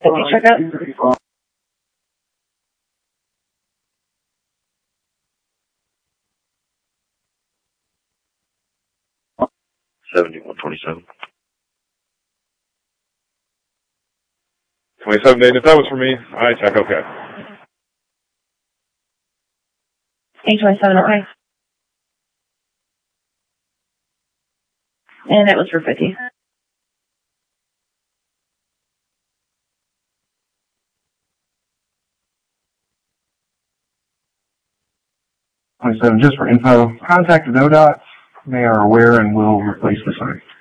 check out. 7127. 27 Dayton, if that was for me, I check, okay. 827, okay. And that was for 50. Just for info, contacted ODOT. They are aware and will replace the sign.